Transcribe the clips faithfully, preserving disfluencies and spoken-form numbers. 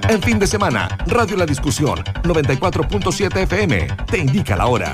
El fin de semana, Radio La Discusión, noventa y cuatro punto siete F M, te indica la hora.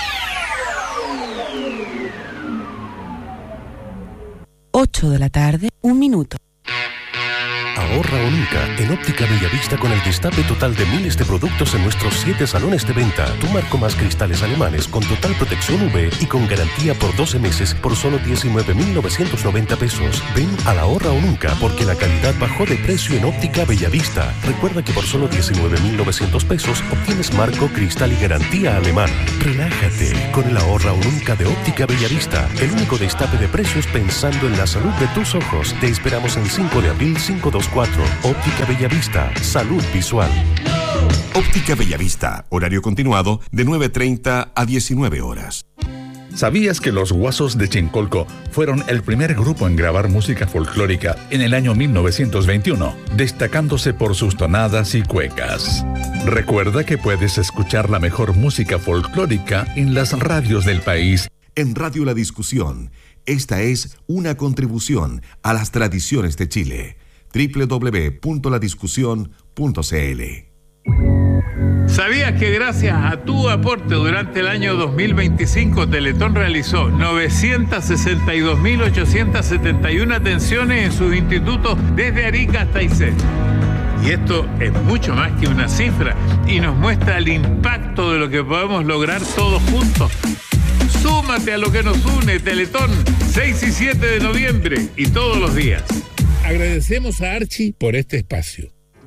ocho de la tarde, un minuto. Ahorra o nunca en Óptica Bellavista con el destape total de miles de productos en nuestros siete salones de venta. Tu marco más cristales alemanes con total protección U V y con garantía por doce meses por solo diecinueve mil novecientos noventa pesos. Ven al Ahorra o nunca porque la calidad bajó de precio en Óptica Bellavista. Recuerda que por solo diecinueve mil novecientos pesos obtienes marco, cristal y garantía alemán. Relájate con el Ahorra o nunca de Óptica Bellavista. El único destape de precios pensando en la salud de tus ojos. Te esperamos en cinco de abril, cinco dos cuatro. Óptica Bellavista, salud visual. Óptica Bellavista, horario continuado de nueve treinta a diecinueve horas. ¿Sabías que los Guasos de Chincolco fueron el primer grupo en grabar música folclórica en el año mil novecientos veintiuno, destacándose por sus tonadas y cuecas? Recuerda que puedes escuchar la mejor música folclórica en las radios del país. En Radio La Discusión, esta es una contribución a las tradiciones de Chile. doble u doble u doble u punto la discusión punto c l. ¿Sabías que gracias a tu aporte durante el año dos mil veinticinco Teletón realizó novecientas sesenta y dos mil ochocientas setenta y una atenciones en sus institutos desde Arica hasta Aysén? Y esto es mucho más que una cifra y nos muestra el impacto de lo que podemos lograr todos juntos. Súmate a lo que nos une, Teletón, seis y siete de noviembre y todos los días. Agradecemos a Archie por este espacio.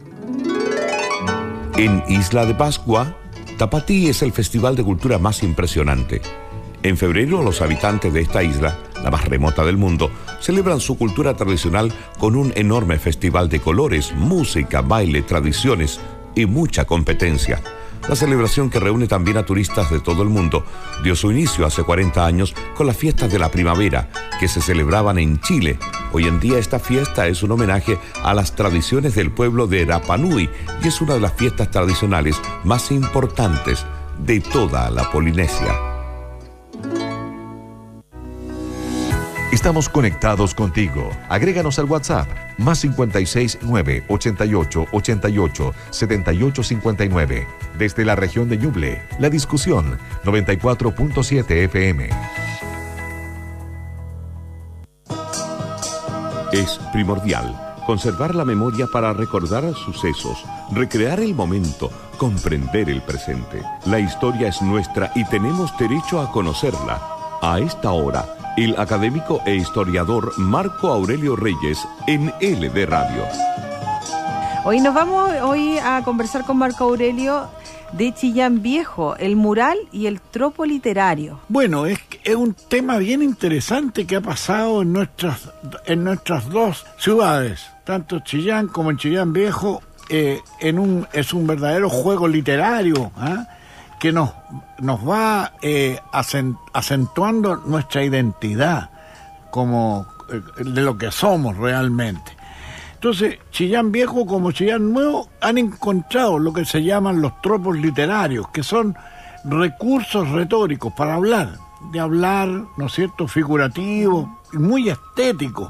En Isla de Pascua, Tapatí es el festival de cultura más impresionante. En febrero, los habitantes de esta isla, la más remota del mundo, celebran su cultura tradicional con un enorme festival de colores, música, baile, tradiciones y mucha competencia. La celebración, que reúne también a turistas de todo el mundo, dio su inicio hace cuarenta años con las fiestas de la primavera, que se celebraban en Chile. Hoy en día esta fiesta es un homenaje a las tradiciones del pueblo de Rapa Nui y es una de las fiestas tradicionales más importantes de toda la Polinesia. Estamos conectados contigo. Agréganos al WhatsApp más cincuenta y seis, nueve, ochenta y ocho, ochenta y ocho, setenta y ocho cincuenta y nueve. Desde la región de Ñuble, La Discusión, noventa y cuatro punto siete F M. Es primordial conservar la memoria para recordar sucesos, recrear el momento, comprender el presente. La historia es nuestra y tenemos derecho a conocerla. A esta hora, el académico e historiador Marco Aurelio Reyes en L D Radio. Hoy nos vamos hoy a conversar con Marco Aurelio de Chillán Viejo, el mural y el tropo literario. Bueno, es, es un tema bien interesante que ha pasado en nuestras, en nuestras dos ciudades, tanto Chillán como en Chillán Viejo. Eh, en un, es un verdadero juego literario, ¿eh? que nos, nos va eh, acent, acentuando nuestra identidad como eh, de lo que somos realmente. Entonces, Chillán Viejo como Chillán Nuevo han encontrado lo que se llaman los tropos literarios, que son recursos retóricos para hablar, de hablar, ¿no es cierto?, figurativo, muy estético.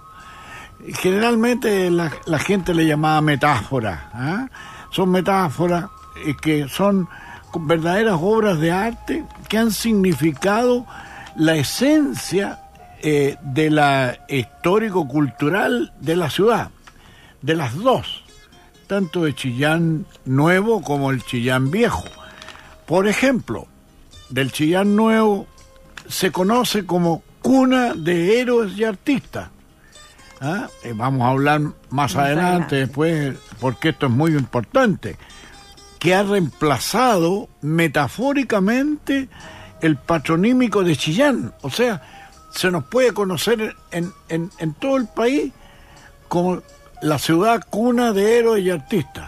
Generalmente la, la gente le llamaba metáfora, ¿eh? Son metáforas eh, que son verdaderas obras de arte que han significado la esencia eh, de la histórico-cultural de la ciudad, de las dos, tanto de Chillán Nuevo como el Chillán Viejo. Por ejemplo, del Chillán Nuevo se conoce como cuna de héroes y artistas. ¿Ah? Eh, vamos a hablar más, más adelante, adelante después, porque esto es muy importante, que ha reemplazado metafóricamente el patronímico de Chillán. O sea, se nos puede conocer en, en, en todo el país como la ciudad cuna de héroes y artistas.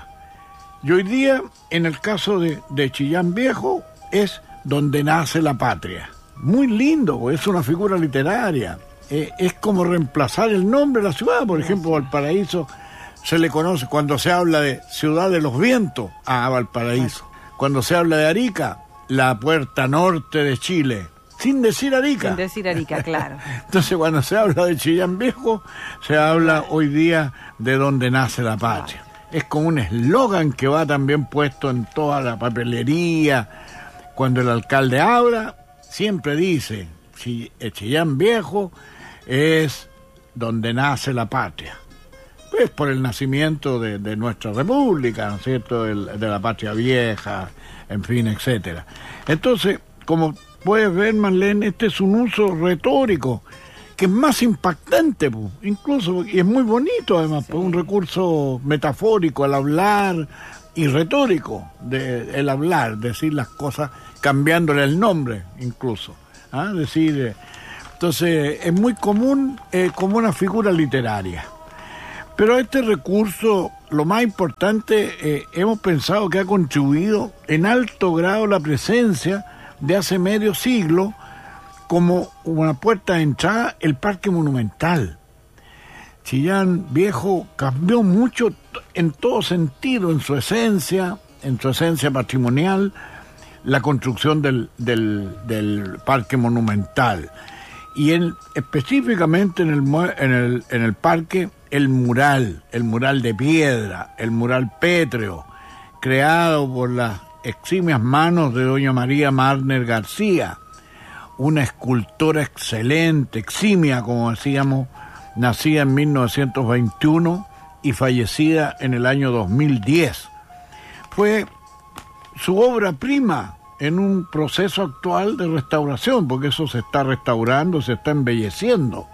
Y hoy día, en el caso de, de Chillán Viejo, es donde nace la patria. Muy lindo, es una figura literaria. Eh, es como reemplazar el nombre de la ciudad. Por ejemplo, Valparaíso se le conoce, cuando se habla de Ciudad de los Vientos, a Valparaíso. Cuando se habla de Arica, la puerta norte de Chile, sin decir Arica. Sin decir Arica, claro. Entonces, cuando se habla de Chillán Viejo, se habla hoy día de donde nace la patria. es como un eslogan que va también puesto en toda la papelería. Cuando el alcalde habla, siempre dice, Chillán Viejo es donde nace la patria. Pues por el nacimiento de, de nuestra república, ¿no es cierto?, El, de la patria vieja, en fin, etcétera. Entonces, como puedes ver, Marlene, este es un uso retórico que es más impactante, pues, incluso, y es muy bonito además, sí. Pues, un recurso metafórico al hablar y retórico, de, el hablar, decir las cosas cambiándole el nombre incluso, ¿ah? Decir, eh, entonces es muy común eh, como una figura literaria. Pero este recurso, lo más importante, eh, hemos pensado que ha contribuido en alto grado la presencia de hace medio siglo como una puerta de entrada el Parque Monumental. Chillán Viejo cambió mucho en todo sentido, en su esencia, en su esencia patrimonial, la construcción del, del, del Parque Monumental. Y en, específicamente en el, en, el, en el parque, el mural, el mural de piedra, el mural pétreo, creado por las eximias manos de doña María Marner García, una escultora excelente, eximia, como decíamos, nacida en mil novecientos veintiuno y fallecida en el año dos mil diez. Fue su obra prima en un proceso actual de restauración, porque eso se está restaurando, se está embelleciendo.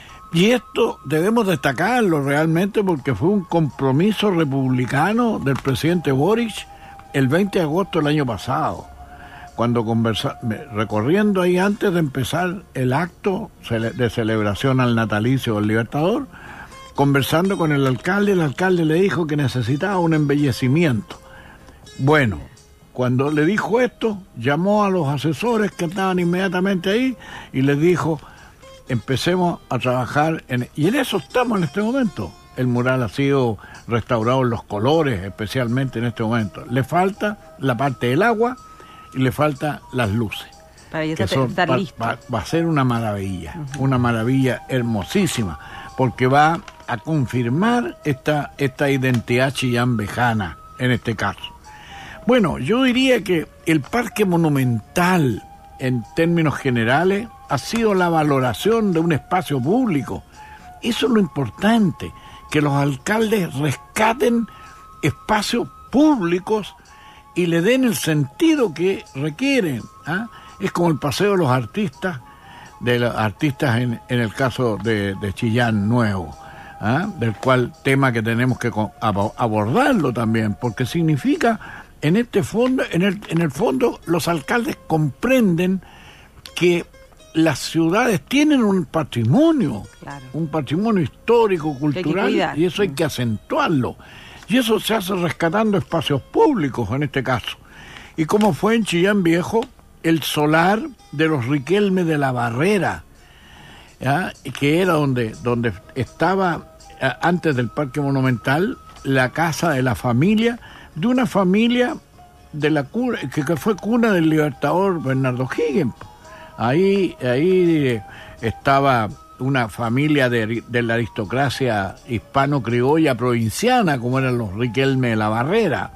Y esto debemos destacarlo realmente porque fue un compromiso republicano del presidente Boric el veinte de agosto del año pasado, cuando conversa, recorriendo ahí antes de empezar el acto de celebración al natalicio del Libertador, conversando con el alcalde, el alcalde le dijo que necesitaba un embellecimiento. Bueno, cuando le dijo esto, llamó a los asesores que estaban inmediatamente ahí y les dijo, empecemos a trabajar en... Y en eso estamos en este momento. El mural ha sido restaurado en los colores, especialmente en este momento. Le falta la parte del agua y le falta las luces. Para ya estar va, listo. Va, va a ser una maravilla, uh-huh. una maravilla hermosísima, porque va a confirmar esta, esta identidad chillanvejana, en este caso. Bueno, yo diría que el Parque Monumental, en términos generales, ha sido la valoración de un espacio público. Eso es lo importante, que los alcaldes rescaten espacios públicos y le den el sentido que requieren. ¿Ah? Es como el paseo de los artistas, de los artistas en, en el caso de, de Chillán Nuevo, ¿ah? Del cual tema que tenemos que abordarlo también, porque significa, en este fondo, en el, en el fondo, los alcaldes comprenden que las ciudades tienen un patrimonio, claro. un patrimonio histórico, cultural, y eso hay que acentuarlo. Y eso se hace rescatando espacios públicos, en este caso. Y como fue en Chillán Viejo, el solar de los Riquelme de la Barrera, ¿ya? Que era donde, donde estaba, antes del Parque Monumental, la casa de la familia, de una familia de la cuna, que, que fue cuna del Libertador Bernardo Higgins. Ahí, ahí estaba una familia de, de la aristocracia hispano-criolla provinciana, como eran los Riquelme de la Barrera.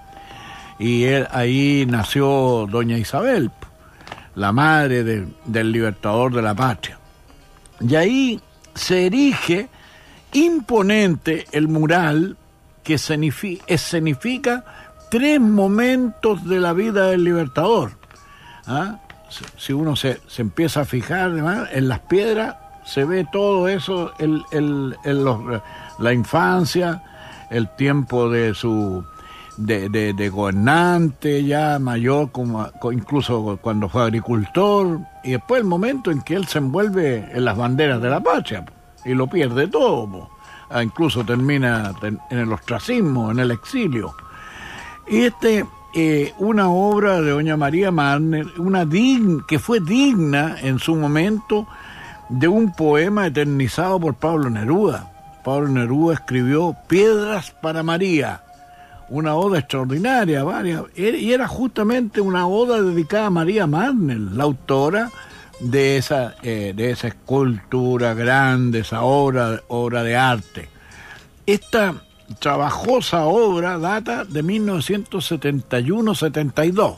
Y él, ahí nació doña Isabel, la madre de, del Libertador de la patria. Y ahí se erige imponente el mural que escenifica, escenifica tres momentos de la vida del Libertador. ¿Ah? Si uno se, se empieza a fijar además, en las piedras, se ve todo eso, el, el, el, los, la infancia, el tiempo de su de, de, de gobernante ya mayor, como, incluso cuando fue agricultor, y después el momento en que él se envuelve en las banderas de la patria y lo pierde todo, incluso termina en el ostracismo, en el exilio. Y este... Eh, una obra de doña María Marner, una digna, que fue digna en su momento de un poema eternizado por Pablo Neruda. Pablo Neruda escribió Piedras para María, una oda extraordinaria, varias, y era justamente una oda dedicada a María Marner, la autora de esa, eh, de esa escultura grande, esa obra, obra de arte. Esta, trabajosa obra data de mil novecientos setenta y uno setenta y dos,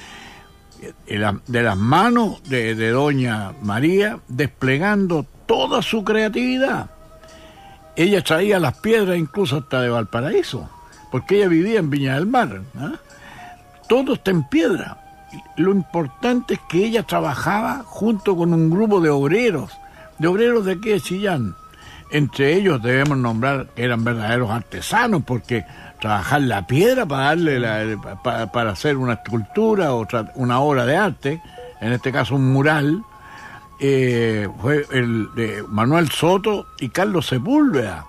de las manos de, de doña María, desplegando toda su creatividad. Ella traía las piedras incluso hasta de Valparaíso, porque ella vivía en Viña del Mar, ¿eh? Todo está en piedra. Lo importante es que ella trabajaba junto con un grupo de obreros, de obreros de aquí de Chillán. Entre ellos debemos nombrar que eran verdaderos artesanos, porque trabajar la piedra para darle la, para, para hacer una escultura o tra- una obra de arte, en este caso un mural, eh, fue el de Manuel Soto y Carlos Sepúlveda.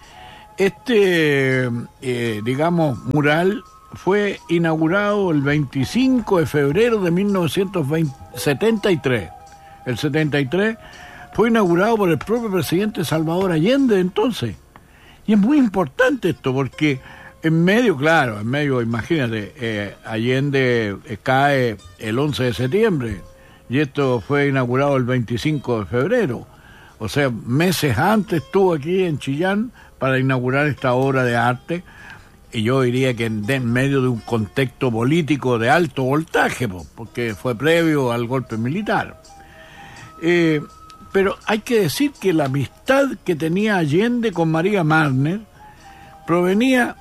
Este, eh, digamos, mural fue inaugurado el veinticinco de febrero de mil novecientos setenta y tres. El setenta y tres fue inaugurado por el propio presidente Salvador Allende entonces. Y es muy importante esto porque en medio, claro, en medio, imagínate, eh, Allende eh, cae el once de septiembre y esto fue inaugurado el veinticinco de febrero. O sea, meses antes estuvo aquí en Chillán para inaugurar esta obra de arte. Y yo diría que en, en medio de un contexto político de alto voltaje, porque fue previo al golpe militar. Eh, pero hay que decir que la amistad que tenía Allende con María Marner provenía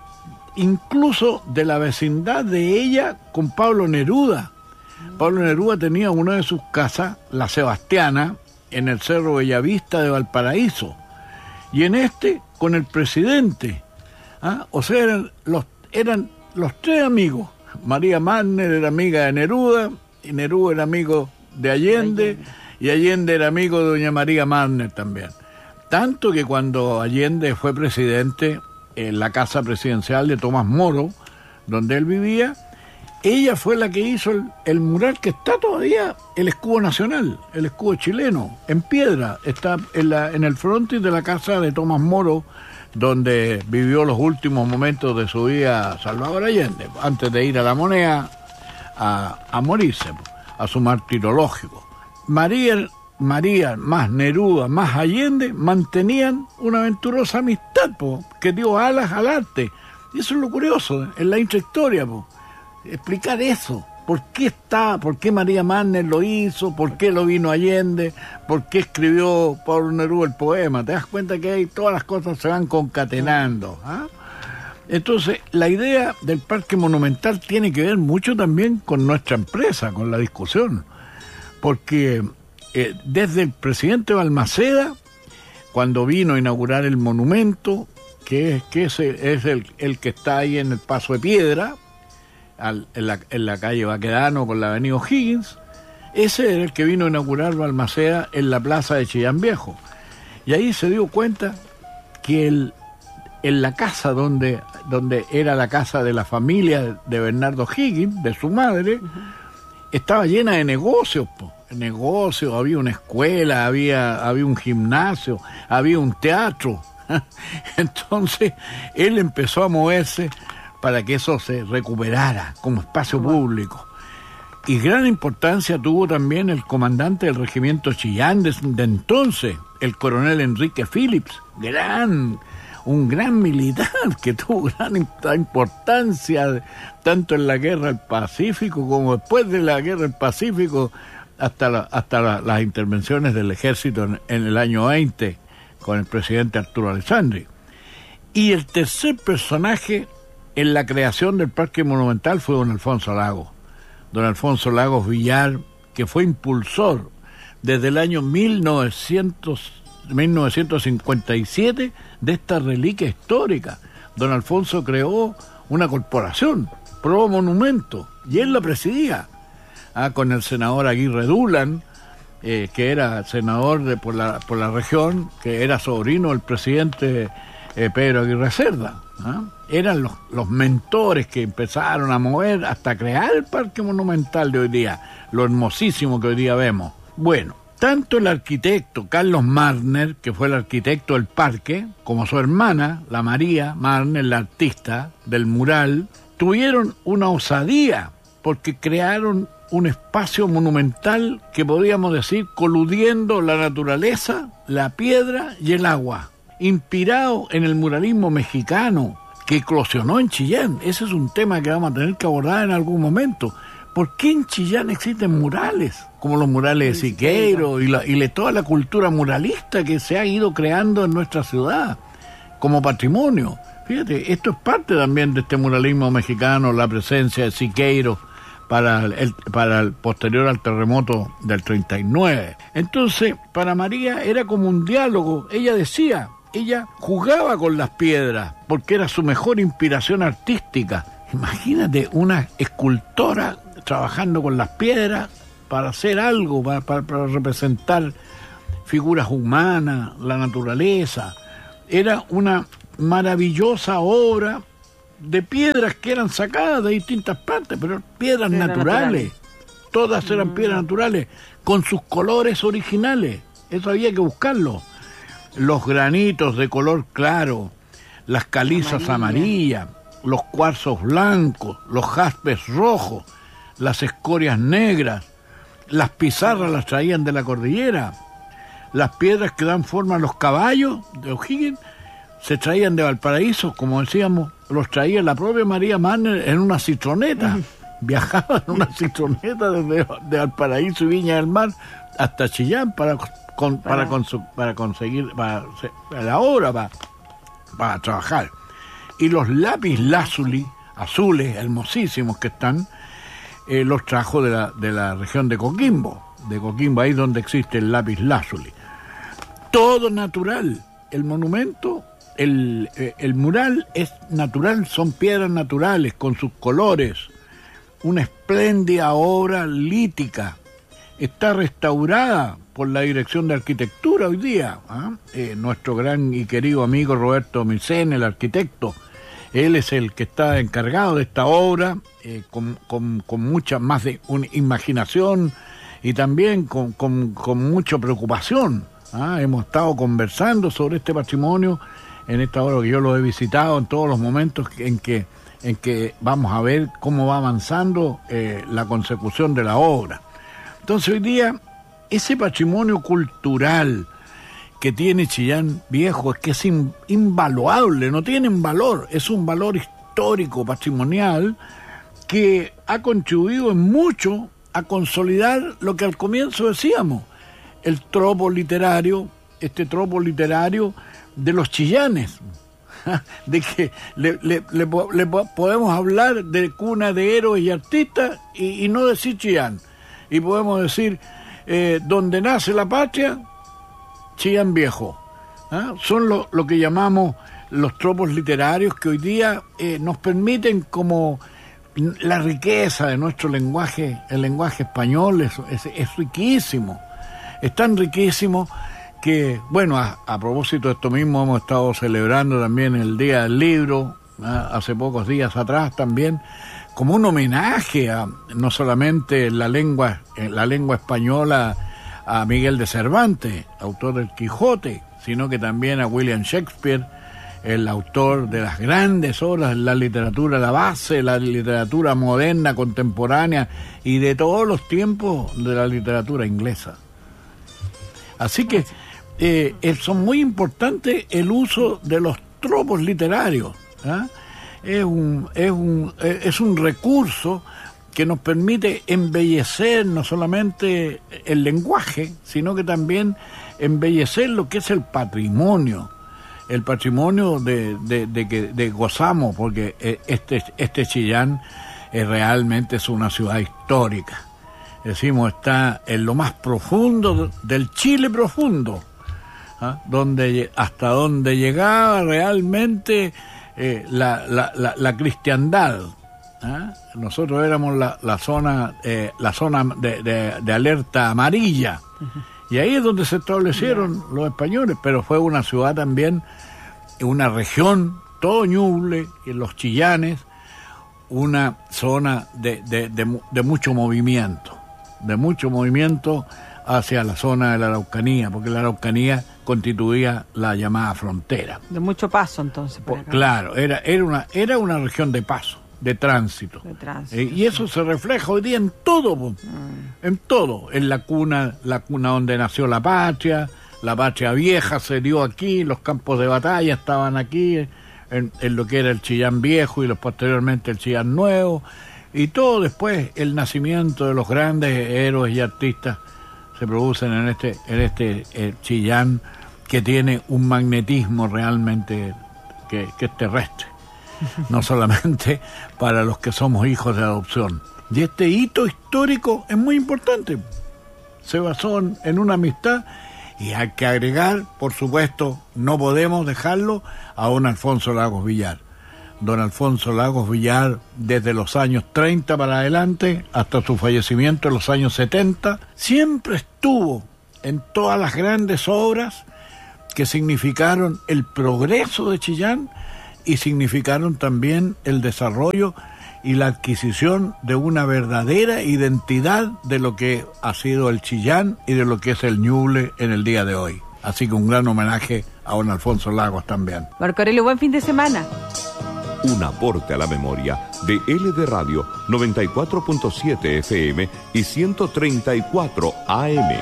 incluso de la vecindad de ella con Pablo Neruda. Pablo Neruda tenía una de sus casas, la Sebastiana, en el Cerro Bellavista de Valparaíso, y en este con el presidente. ¿Ah? O sea, eran los, eran los tres amigos. María Marner era amiga de Neruda, y Neruda era amigo de Allende, Allende, y Allende era amigo de doña María Marner también. Tanto que cuando Allende fue presidente en la casa presidencial de Tomás Moro, donde él vivía, ella fue la que hizo el, el mural que está todavía, el escudo nacional, el escudo chileno, en piedra, está en, la, en el frontis de la casa de Tomás Moro, donde vivió los últimos momentos de su vida Salvador Allende, antes de ir a la Moneda a, a morirse, a su martirológico. María, María más Neruda más Allende mantenían una aventurosa amistad, po, que dio alas al arte. Y eso es lo curioso en la intrahistoria, po, explicar eso. ¿Por qué está? ¿Por qué María Marner lo hizo? ¿Por qué lo vino Allende? ¿Por qué escribió Pablo Neruda el poema? ¿Te das cuenta que ahí todas las cosas se van concatenando? ¿Ah? Entonces, la idea del Parque Monumental tiene que ver mucho también con nuestra empresa, con la discusión. Porque eh, desde el presidente Balmaceda, cuando vino a inaugurar el monumento, que es, que es, es el, el que está ahí en el Paso de Piedra, Al, en, la, en la calle Baquedano con la avenida O'Higgins, ese era el que vino a inaugurar Balmaceda en la plaza de Chillán Viejo. Y ahí se dio cuenta que el, en la casa donde, donde era la casa de la familia de Bernardo O'Higgins, de su madre, uh-huh, estaba llena de negocios, po. negocios, había una escuela, había, había un gimnasio, había un teatro. Entonces él empezó a moverse para que eso se recuperara como espacio público. Y gran importancia tuvo también el comandante del regimiento Chillán de, de entonces, el coronel Enrique Phillips, gran, un gran militar que tuvo gran importancia tanto en la guerra del Pacífico como después de la guerra del Pacífico, hasta, la, hasta la, las intervenciones del ejército en, en el año veinte con el presidente Arturo Alessandri. Y el tercer personaje en la creación del Parque Monumental fue don Alfonso Lagos. Don Alfonso Lagos Villar, que fue impulsor desde el año mil novecientos, mil novecientos cincuenta y siete de esta reliquia histórica. Don Alfonso creó una corporación, Pro Monumento, y él la presidía, ah, con el senador Aguirre Dulan, eh, que era senador de, por, la, por la región, que era sobrino del presidente eh, Pedro Aguirre Cerda. ¿Ah? Eran los, los mentores que empezaron a mover hasta crear el Parque Monumental de hoy día, lo hermosísimo que hoy día vemos. Bueno, tanto el arquitecto Carlos Marner, que fue el arquitecto del parque, como su hermana, la María Marner, la artista del mural, tuvieron una osadía porque crearon un espacio monumental que podríamos decir coludiendo la naturaleza, la piedra y el agua. inspirado en el muralismo mexicano que eclosionó en Chillán. Ese es un tema que vamos a tener que abordar en algún momento. ¿Por qué en Chillán existen murales? Como los murales de Siqueiro y, la, y la, toda la cultura muralista que se ha ido creando en nuestra ciudad como patrimonio. Fíjate, esto es parte también de este muralismo mexicano, la presencia de Siqueiro para el, para el posterior al terremoto del treinta y nueve. Entonces, para María era como un diálogo. Ella decía, ella jugaba con las piedras porque era su mejor inspiración artística. Imagínate una escultora trabajando con las piedras para hacer algo, para, para, para representar figuras humanas, la naturaleza. Era una maravillosa obra de piedras que eran sacadas de distintas partes, pero piedras naturales. naturales. Todas eran mm. piedras naturales, con sus colores originales. Eso había que buscarlo. Los granitos de color claro, las calizas Amarilla. amarillas, los cuarzos blancos, los jaspes rojos, las escorias negras, las pizarras las traían de la cordillera, las piedras que dan forma a los caballos de O'Higgins se traían de Valparaíso, como decíamos, los traía la propia María Manner en una citroneta. Viajaba en una citroneta desde de Valparaíso y Viña del Mar hasta Chillán para con, para, para, para conseguir para, para la obra, para, para trabajar. Y los lápiz lazuli, azules, hermosísimos que están, eh, los trajo de la, de la región de Coquimbo, de Coquimbo, ahí donde existe el lápiz lazuli. Todo natural. El monumento, el, eh, el mural es natural, son piedras naturales con sus colores. Una espléndida obra lítica. Está restaurada por la Dirección de Arquitectura hoy día. ¿eh? Eh, nuestro gran y querido amigo Roberto Micén, el arquitecto, él es el que está encargado de esta obra, eh, con, con, con mucha más de una imaginación y también con, con, con mucha preocupación. ¿eh? Hemos estado conversando sobre este patrimonio en esta obra que yo lo he visitado en todos los momentos en que, en que vamos a ver cómo va avanzando eh, la consecución de la obra. Entonces hoy día ese patrimonio cultural que tiene Chillán Viejo es que es in, invaluable, no tienen valor, es un valor histórico, patrimonial, que ha contribuido en mucho a consolidar lo que al comienzo decíamos, el tropo literario, este tropo literario de los chillanes, de que le, le, le, le podemos hablar de cuna de héroes y artistas y, y no decir Chillán, y podemos decir eh, donde nace la patria, Chillán Viejo. ¿Ah? Son lo, lo que llamamos los tropos literarios que hoy día eh, nos permiten como la riqueza de nuestro lenguaje, el lenguaje español es, es, es riquísimo, es tan riquísimo que, bueno, a, a propósito de esto mismo hemos estado celebrando también el Día del Libro, ¿ah? hace pocos días atrás también, como un homenaje a no solamente la lengua, la lengua española, a Miguel de Cervantes, autor del Quijote, sino que también a William Shakespeare, el autor de las grandes obras de la literatura, la base de la literatura moderna, contemporánea y de todos los tiempos de la literatura inglesa. Así que eh, son muy importantes el uso de los tropos literarios. ¿eh? Es un, es un, es un recurso que nos permite embellecer no solamente el lenguaje, sino que también embellecer lo que es el patrimonio, el patrimonio de, de, de que de gozamos, porque este, este Chillán es realmente es una ciudad histórica. Decimos, está en lo más profundo del Chile profundo, ¿ah? donde hasta donde llegaba realmente eh, la, la, la, la cristiandad. ¿Ah? Nosotros éramos la, la zona eh, la zona de, de, de alerta amarilla, uh-huh. y ahí es donde se establecieron yeah. los españoles, pero fue una ciudad también, una región, todo Ñuble, y los Chillanes, una zona de, de, de, de mucho movimiento, de mucho movimiento hacia la zona de la Araucanía, porque la Araucanía constituía la llamada frontera. De mucho paso entonces. Por acá. Claro, era, era, una, era una región de paso. De tránsito. De tránsito eh, y eso sí. se refleja hoy día en todo, mm. en todo, en la cuna, la cuna donde nació la patria, la patria vieja se dio aquí, los campos de batalla estaban aquí, en, en lo que era el Chillán Viejo y los, posteriormente el Chillán Nuevo, y todo después el nacimiento de los grandes héroes y artistas se producen en este, en este eh, Chillán, que tiene un magnetismo realmente que, que es terrestre, no solamente para los que somos hijos de adopción. Y este hito histórico es muy importante, se basó en, en una amistad, y hay que agregar, por supuesto, no podemos dejarlo, a don Alfonso Lagos Villar. Don Alfonso Lagos Villar, desde los años treinta para adelante, hasta su fallecimiento en los años setenta, siempre estuvo en todas las grandes obras que significaron el progreso de Chillán y significaron también el desarrollo y la adquisición de una verdadera identidad de lo que ha sido el Chillán y de lo que es el Ñuble en el día de hoy. Así que un gran homenaje a don Alfonso Lagos también. Marco Aurelio, buen fin de semana. Un aporte a la memoria de L D Radio noventa y cuatro punto siete F M y ciento treinta y cuatro A M.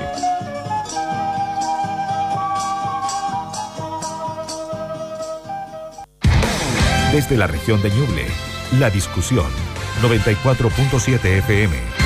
Desde la región de Ñuble, La Discusión, noventa y cuatro punto siete F M.